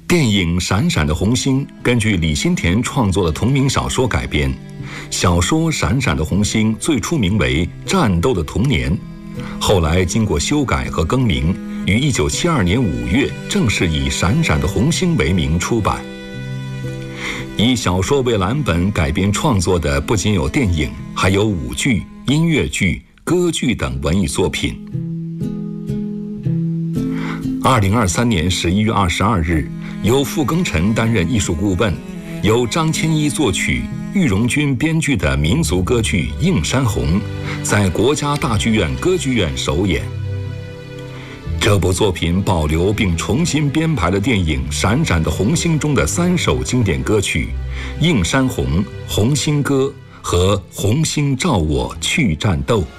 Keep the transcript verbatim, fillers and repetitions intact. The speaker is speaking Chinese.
电影《闪闪的红星》根据李新田创作的同名小说改编。小说《闪闪的红星》最初名为《战斗的童年》，后来经过修改和更名，于一九七二年五月正式以《闪闪的红星》为名出版。以小说为蓝本改编创作的不仅有电影，还有舞剧、音乐剧、歌剧等文艺作品。二零二三年十一月二十二日，由傅庚辰担任艺术顾问，由张千一作曲、郁荣军编剧的民族歌剧《映山红》在国家大剧院歌剧院首演。这部作品保留并重新编排了电影《闪闪的红星》中的三首经典歌曲《映山红》《红星歌》和《红星照我去战斗》。